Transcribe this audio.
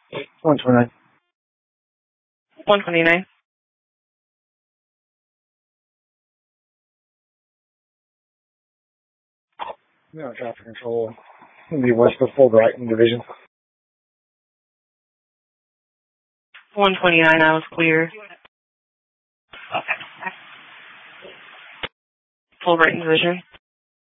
129. 129. No, traffic control. In the west of Fulbrighton Division. 129, I was clear. Fulbrighton Division.